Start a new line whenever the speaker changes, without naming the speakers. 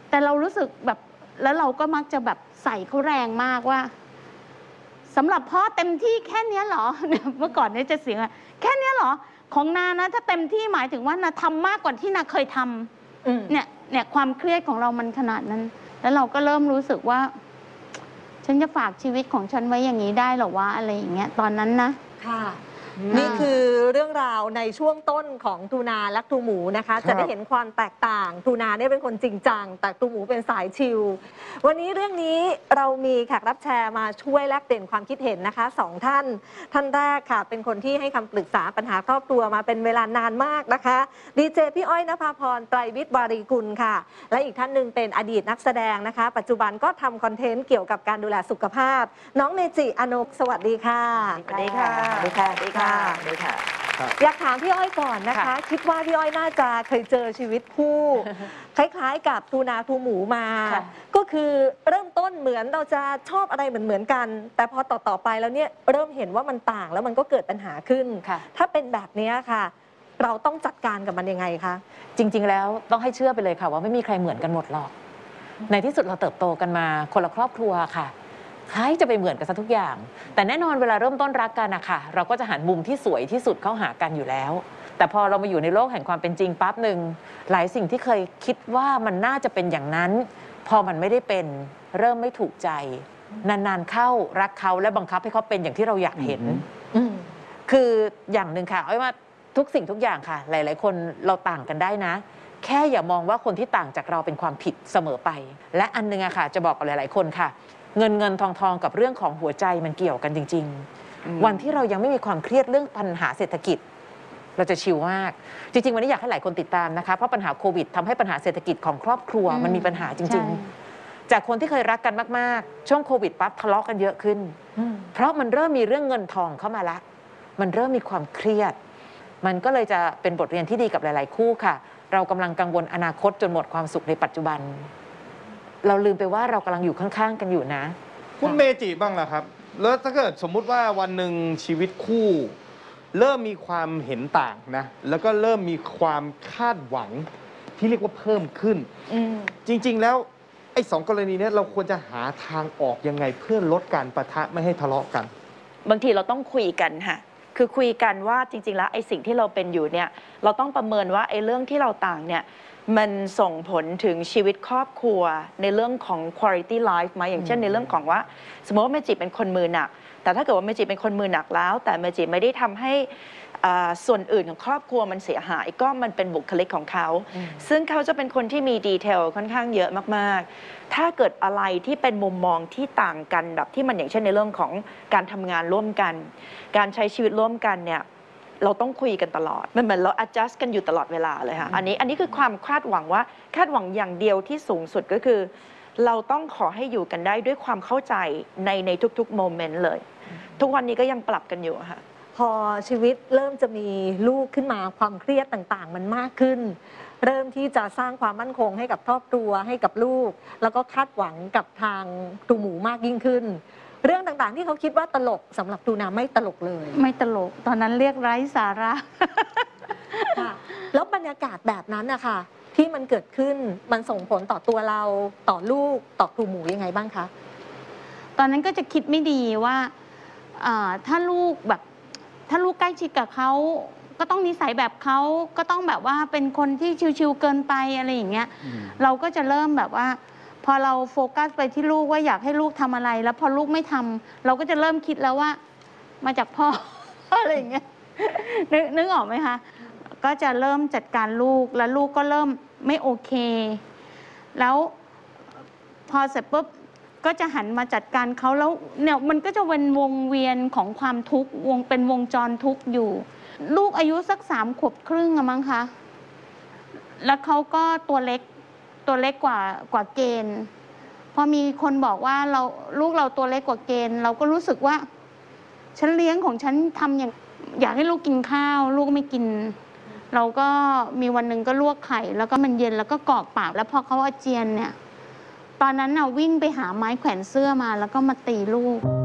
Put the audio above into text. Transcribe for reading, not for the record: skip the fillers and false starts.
แต่เรารู้สึกแบบแล้วเราก็มักจะแบบใส่เขาแรงมากว่าสำหรับพ่อเต็มที่แค่นี้เหรอ เมื่อก่อนเนี่ยจะเสียงแค่นี้เหรอของนานะถ้าเต็มที่หมายถึงว่านาทำมากกว่าที่นาเคยทำเนี่ยความเครียดของเรามันขนาดนั้นแล้วเราก็เริ่มรู้สึกว่าฉันจะฝากชีวิตของฉันไว้อย่างนี้ได้หรอวะอะไรอย่างเงี้ยตอนนั้นนะ
ค่ะนี่คือเรื่องราวในช่วงต้นของทูนาและทูหมูนะคะจะได้เห็นความแตกต่างทูนาเนี่ยเป็นคนจริงจังแต่ทูหมูเป็นสายชิลวันนี้เรื่องนี้เรามีแขกรับแชร์มาช่วยแลกเปลี่ยนความคิดเห็นนะคะ2 ท่านแรกค่ะเป็นคนที่ให้คำปรึกษาปัญหาครอบครัวมาเป็นเวลานานมากนะคะดีเจพี่อ้อยณภาพรไตรวิทย์วารีกุลค่ะและอีกท่านหนึ่งเป็นอดีตนักแสดงนะคะปัจจุบันก็ทำคอนเทนต์เกี่ยวกับการดูแลสุขภาพน้องเมจิอนกสวัสดีค่ะ
สวัสดีค่ะสวัสดีค่ะ
อยากถามพี่อ้อยก่อนนะคะคิดว่าพี่อ้อยน่าจะเคยเจอชีวิตคู่คล้ายๆกับทูนาทูหมูมาก็คือเริ่มต้นเหมือนเราจะชอบอะไรเหมือนกันแต่พอต่อไปแล้วเนี่ยเริ่มเห็นว่ามันต่างแล้วมันก็เกิดปัญหาขึ้นถ้าเป็นแบบนี้ค่ะเราต้องจัดการกับมันยังไงคะ
จริงๆแล้วต้องให้เชื่อไปเลยค่ะว่าไม่มีใครเหมือนกันหมดหรอกในที่สุดเราเติบโตกันมาคนละครอบครัวค่ะใครจะไปเหมือนกันซะทุกอย่างแต่แน่นอนเวลาเริ่มต้นรักกันนะคะเราก็จะหันมุมที่สวยที่สุดเข้าหากันอยู่แล้วแต่พอเรามาอยู่ในโลกแห่งความเป็นจริงปั๊บหนึ่งหลายสิ่งที่เคยคิดว่ามันน่าจะเป็นอย่างนั้นพอมันไม่ได้เป็นเริ่มไม่ถูกใจนานๆเข้ารักเขาและบังคับให้เขาเป็นอย่างที่เราอยากเห็นคืออย่างหนึ่งค่ะอ้อยว่าทุกสิ่งทุกอย่างค่ะหลายๆคนเราต่างกันได้นะแค่อย่ามองว่าคนที่ต่างจากเราเป็นความผิดเสมอไปและอันนึงอะค่ะจะบอกกับหลายๆคนค่ะเงินทองกับเรื่องของหัวใจมันเกี่ยวกันจริงๆวันที่เรายังไม่มีความเครียดเรื่องปัญหาเศรษฐกิจเราจะชิลมากจริงๆวันนี้อยากให้หลายคนติดตามนะคะเพราะปัญหาโควิดทำให้ปัญหาเศรษฐกิจของครอบครัวมันมีปัญหาจริงๆจากคนที่เคยรักกันมากๆช่วงโควิดปั๊บทะเลาะกันเยอะขึ้นเพราะมันเริ่มมีเรื่องเงินทองเข้ามาละมันเริ่มมีความเครียดมันก็เลยจะเป็นบทเรียนที่ดีกับหลายๆคู่ค่ะเรากำลังกังวลอนาคตจนหมดความสุขในปัจจุบันเราลืมไปว่าเรากำลังอยู่ข้างๆกันอยู่นะ
คุณเมจิบ้างล่ะครับแล้วถ้าเกิดสมมุติว่าวันหนึ่งชีวิตคู่เริ่มมีความเห็นต่างนะแล้วก็เริ่มมีความคาดหวังที่เรียกว่าเพิ่มขึ้นจริงๆแล้วไอ้2 กรณีนี้เราควรจะหาทางออกยังไงเพื่อลดการปะทะไม่ให้ทะเลาะกัน
บางทีเราต้องคุยกันค่ะคือคุยกันว่าจริงๆแล้วไอ้สิ่งที่เราเป็นอยู่เนี่ยเราต้องประเมินว่าไอ้เรื่องที่เราต่างเนี่ยมันส่งผลถึงชีวิตครอบครัวในเรื่องของ quality life ไหมอย่างเช่นในเรื่องของว่าสมมติว่าเมจิเป็นคนมือหนักแต่ถ้าเกิดว่าเมจิเป็นคนมือหนักแล้วแต่เมจิไม่ได้ทำให้ส่วนอื่นของครอบครัวมันเสียหายก็มันเป็นบุคลิกของเขาซึ่งเขาจะเป็นคนที่มีดีเทลค่อนข้างเยอะมากๆถ้าเกิดอะไรที่เป็นมุมมองที่ต่างกันแบบที่มันอย่างเช่นในเรื่องของการทำงานร่วมกันการใช้ชีวิตร่วมกันเนี่ยเราต้องคุยกันตลอดมันเหมือนเรา adjust กันอยู่ตลอดเวลาเลยค่ะอันนี้คือความคาดหวังว่าคาดหวังอย่างเดียวที่สูงสุดก็คือเราต้องขอให้อยู่กันได้ด้วยความเข้าใจในทุกๆโมเมนต์เลยทุกวันนี้ก็ยังปรับกันอยู่ค่ะ
พอชีวิตเริ่มจะมีลูกขึ้นมาความเครียดต่างๆมันมากขึ้นเริ่มที่จะสร้างความมั่นคงให้กับครอบครัวให้กับลูกแล้วก็คาดหวังกับทางตูหมูมากยิ่งขึ้นเรื่องต่างๆที่เขาคิดว่าตลกสำหรับตูนาไม่ตลกเลย
ไม่ตลกตอนนั้นเรียกไร้สาระ
แล้วบรรยากาศแบบนั้นนะคะที่มันเกิดขึ้นมันส่งผลต่อตัวเราต่อลูกต่อตูหมูยังไงบ้างคะ
ตอนนั้นก็จะคิดไม่ดีว่าถ้าลูกใกล้ชิดกับเขาก็ต้องนิสัยแบบเขาก็ต้องแบบว่าเป็นคนที่ชิวๆเกินไปอะไรอย่างเงี้ยเราก็จะเริ่มแบบว่าพอเราโฟกัสไปที่ลูกว่าอยากให้ลูกทำอะไรแล้วพอลูกไม่ทำเราก็จะเริ่มคิดแล้วว่ามาจากพ่อ อะไรอย่างเงี้ยนึกออกไหมคะก็จะเริ่มจัดการลูกแล้วลูกก็เริ่มไม่โอเคแล้วพอเสร็จปุ๊บก็จะหันมาจัดการเขาแล้วเนี่ยมันก็จะเป็นวงเวียนของความทุกข์เป็นวงจรทุกข์อยู่ลูกอายุสัก3 ขวบครึ่งอะมั้งคะแล้วเขาก็ตัวเล็กกว่าเกณฑ์พอมีคนบอกว่าลูกเราตัวเล็กกว่าเกณฑ์เราก็รู้สึกว่าฉันเลี้ยงของฉันทำอย่างอยากให้ลูกกินข้าวลูกไม่กินเราก็มีวันหนึ่งก็ลวกไข่แล้วก็มันเย็นแล้วก็กรอกปากแล้วพอเขาอาเจียนเนี่ยตอนนั้นน่ะวิ่งไปหาไม้แขวนเสื้อมาแล้วก็มาตีลูก